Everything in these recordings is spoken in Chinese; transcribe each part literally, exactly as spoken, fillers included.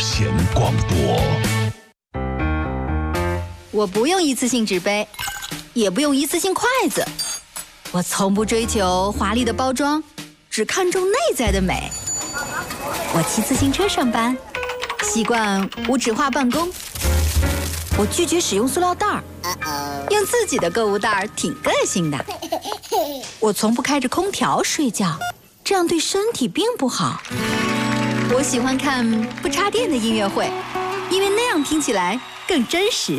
弦广播。 我不用一次性纸杯，也不用一次性筷子，我从不追求华丽的包装，只看重内在的美。我骑自行车上班，习惯无纸化办公。我拒绝使用塑料袋儿，用自己的购物袋儿挺个性的。我从不开着空调睡觉，这样对身体并不好。我喜欢看不插电的音乐会，因为那样听起来更真实。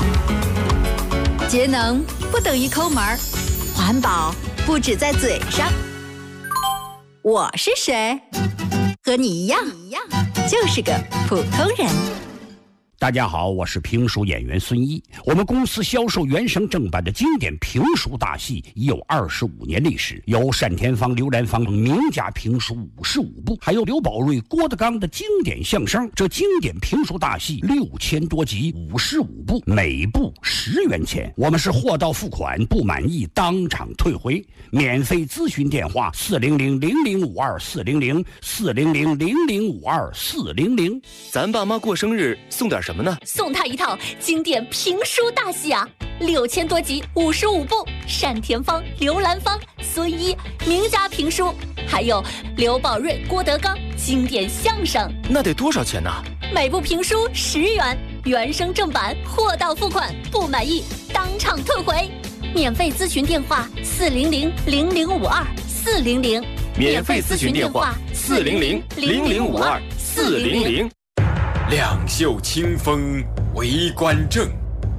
节能不等于抠门儿，环保不止在嘴上。我是谁？和你一样，就是个普通人。 大家好，我是评书演员孙一。我们公司销售原声正版的经典评书大戏已有二十五年历史，有单田芳、刘兰芳名家评书五十五部，还有刘宝瑞、郭德纲的经典相声。这经典评书大戏六千多集，五十五部，每部十元钱。我们是货到付款，不满意当场退回。免费咨询电话：四零零零零五二四零零四零零零零五二四零零。 咱爸妈过生日送点什么呢？ 送他一套经典评书大戏啊，六千多集，五十五部，单田芳、刘兰芳、孙一名家评书，还有刘宝瑞、郭德纲经典相声。 那得多少钱呢？ 每部评书十元，原声正版，货到付款，不满意当场退回。免费咨询电话：四零零零零五二四零零。 免费咨询电话：四零零零零五二四零零。 两袖清风为官正，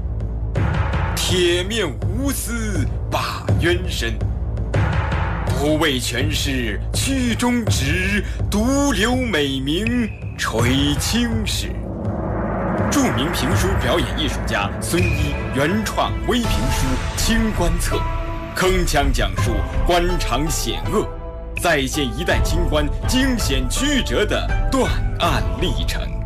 铁面无私把冤伸。不为权势屈中直，独留美名垂青史。著名评书表演艺术家孙一原创微评书《清官侧》，铿锵讲述官场险恶，再现一代清官惊险曲折的断案历程。